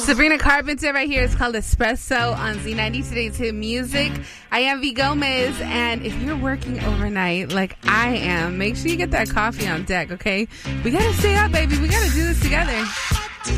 Sabrina Carpenter right here. It's called Espresso on Z90 Today's Hit Music. I am V. Gomez, and if you're working overnight like I am, make sure you get that coffee on deck, okay? We gotta stay up, baby. We gotta do this together.